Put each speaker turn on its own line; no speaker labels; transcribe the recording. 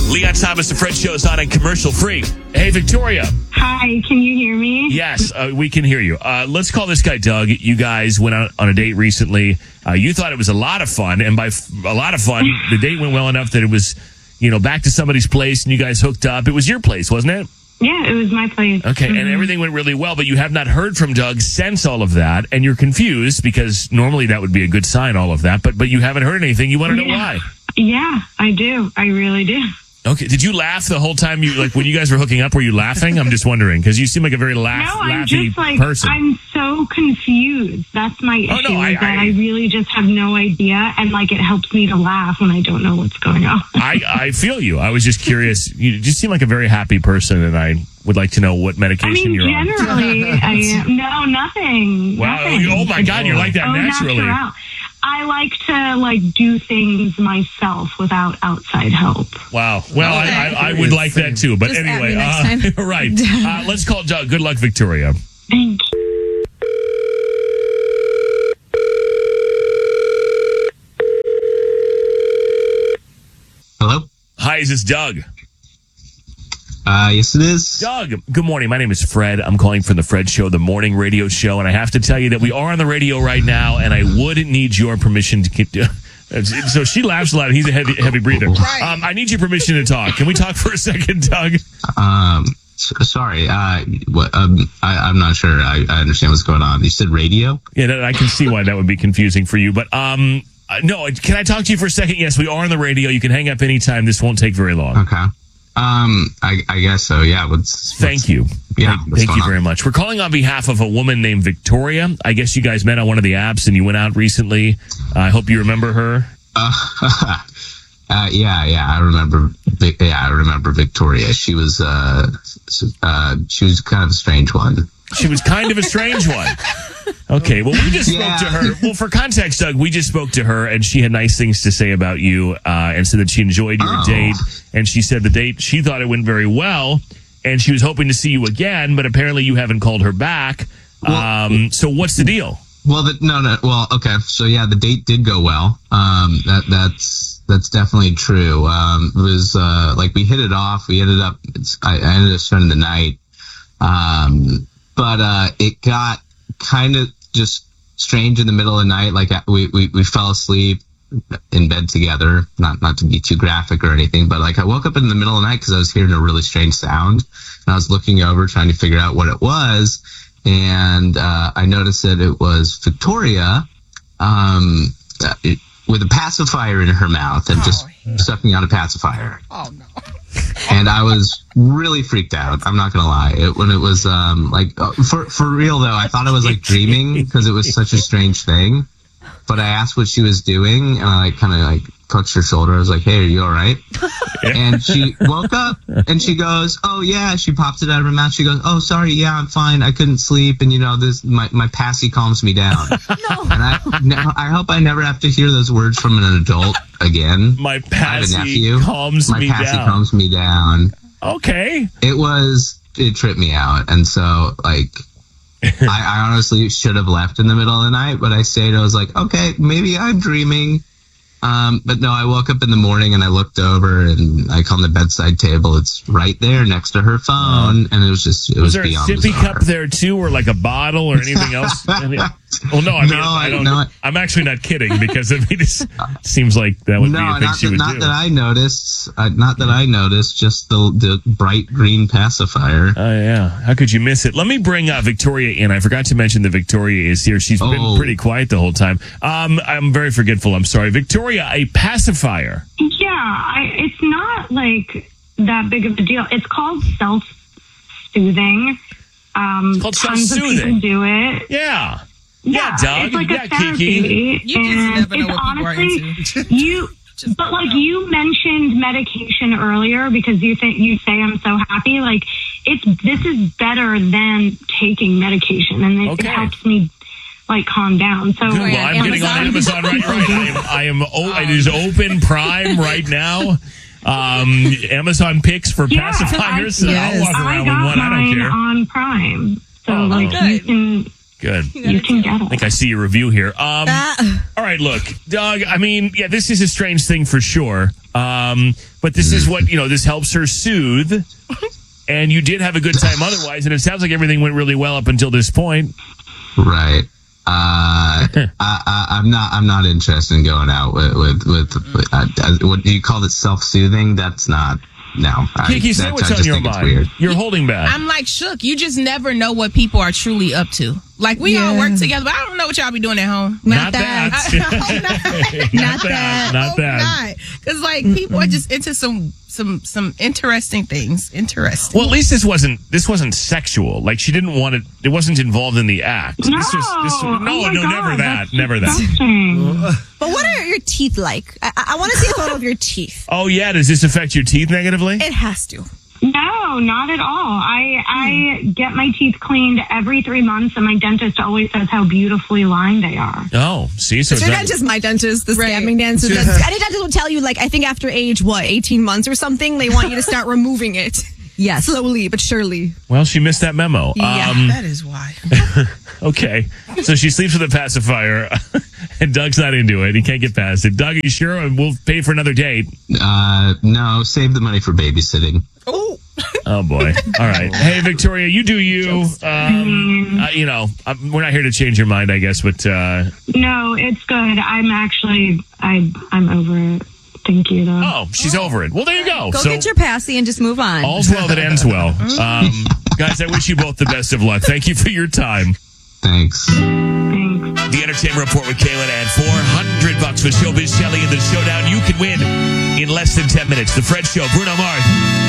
Leon Thomas, the Fred Show's on and commercial free. Hey, Victoria.
Hi, can you hear me?
Yes, we can hear you. Let's call this guy Doug. You guys went out on a date recently. You thought it was a lot of fun, and by a lot of fun, the date went well enough that it was, back to somebody's place, and you guys hooked up. It was your place, wasn't it?
Yeah, it was my place.
Okay, and everything went really well, but you have not heard from Doug since all of that, and you're confused because normally that would be a good sign, all of that, but you haven't heard anything. You want to know why?
Yeah, I do. I really do.
Okay, did you laugh the whole time when you guys were hooking up, were you laughing? I'm just wondering, because you seem like a very laughy person.
I'm so confused. That's my issue, I really just have no idea, and it helps me to laugh when I don't know what's going on.
I feel you. I was just curious. You just seem like a very happy person, and I would like to know what medication you're on.
Generally, I am. No, nothing.
Wow.
Nothing.
Oh, my God, you're like that naturally.
Natural. I like to do things myself without outside help.
Wow. Well, I would like that too. But
just
anyway, right. Let's call Doug. Good luck, Victoria.
Thank you.
Hello?
Hi, is this Doug?
Yes, it is.
Doug, good morning. My name is Fred. I'm calling from the Fred Show, the morning radio show, and I have to tell you that we are on the radio right now, and I wouldn't need your permission to keep... So she laughs a lot, and he's a heavy breather.
Right.
I need your permission to talk. Can we talk for a second, Doug?
Sorry. I'm not sure I understand what's going on. You said radio?
Yeah, I can see why that would be confusing for you, but... no, can I talk to you for a second? Yes, we are on the radio. You can hang up anytime. This won't take very long.
Okay. I guess so. Yeah.
Thank you.
Yeah.
Thank you very much. We're calling on behalf of a woman named Victoria. I guess you guys met on one of the apps and you went out recently. I hope you remember her.
Yeah. I remember. I remember Victoria. She was kind of a strange one.
She was kind of a strange one. Okay, well, we just spoke to her. Well, for context, Doug, we just spoke to her, and she had nice things to say about you, and said that she enjoyed your date, and she said the date, she thought it went very well, and she was hoping to see you again, but apparently you haven't called her back. So what's the deal?
Well, no. Well, okay. So yeah, the date did go well. That's definitely true. It was we hit it off. We ended up. I ended up spending the night. But it got kind of just strange in the middle of the night. We fell asleep in bed together. Not to be too graphic or anything, but I woke up in the middle of the night because I was hearing a really strange sound, and I was looking over trying to figure out what it was, and I noticed that it was Victoria with a pacifier in her mouth and just sucking on a pacifier.
Oh no.
And I was really freaked out. I'm not gonna lie. When it was for real though, I thought I was dreaming because it was such a strange thing. But I asked what she was doing, and I kind of touched her shoulder. I was like, "Hey, are you all right?" And she woke up and she goes, "Oh yeah." She pops it out of her mouth. She goes, "Oh, sorry. Yeah, I'm fine. I couldn't sleep, and this my passy calms me down."
No.
And I hope I never have to hear those words from an adult again.
My passy calms me down.
My passy calms me down.
Okay.
It tripped me out, and so I honestly should have left in the middle of the night, but I stayed. I was like, okay, maybe I'm dreaming. But no, I woke up in the morning and I looked over and on the bedside table. It's right there next to her phone, and it was
there
beyond
a sippy
bizarre.
cup there too, or a bottle or anything else? Well, no, I don't know. I'm actually not kidding because it seems like that would be a thing she would do.
Not that I noticed. Not that I noticed. Just the bright green pacifier.
Oh yeah, how could you miss it? Let me bring Victoria in. I forgot to mention that Victoria is here. She's been pretty quiet the whole time. I'm very forgetful. I'm sorry, Victoria. A pacifier.
Yeah, it's not that big of a deal. It's called self-soothing.
It's called self-soothing.
Tons of people do it.
Yeah.
Yeah,
Doug.
it's
Yeah,
a therapy.
Kiki. You just never know what people are into.
But you mentioned medication earlier because you say I'm so happy. This is better than taking medication, and it helps me calm down. So
well, I'm getting on Amazon right. It is open Prime right now. Amazon picks for pacifiers.
I'll walk around with one. I don't care. On Prime, so you can
Good.
You can get
I think I see your review here. All right, look, Doug, I mean, yeah, this is a strange thing for sure. But this is what, this helps her soothe. And you did have a good time otherwise. And it sounds like everything went really well up until this point.
Right. I'm not interested in going out with what do you call it? Self-soothing? That's not. No.
Kiki, say what's on your mind. You're holding back.
I'm like shook. You just never know what people are truly up to. Like, we all work together, but I don't know what y'all be doing at home.
Not that.
Not that. Because, like, people are just into some interesting things.
Well, at least this wasn't sexual. Like, she didn't want it. It wasn't involved in the act.
No.
Never that.
But what are your teeth like? I want to see a photo of your teeth.
Oh, yeah. Does this affect your teeth negatively?
It has to.
No, not at all. I get my teeth cleaned every 3 months, and my dentist always says how beautifully lined they are.
Oh, see? So
your dentist, my dentist, the scamming dentist. Any dentist will tell you, like, I think after age, 18 months or something, they want you to start removing it. Yes. Slowly, but surely.
Well, she missed that memo.
Yeah, that is why.
Okay. So she sleeps with a pacifier, and Doug's not into it. He can't get past it. Doug, are you sure? We'll pay for another date.
No, save the money for babysitting.
Oh, boy. All right. Hey, Victoria, you do you. We're not here to change your mind, I guess, but...
No, it's good. I'm over it. Thank you, though.
Oh, she's over it. Well, there you go.
Go get your passy and just move on.
All's well that ends well. Guys, I wish you both the best of luck. Thank you for your time.
Thanks.
The Entertainment Report with Kaylin and $400 for Showbiz Shelly in the showdown. You can win in less than 10 minutes. The Fred Show, Bruno Mars.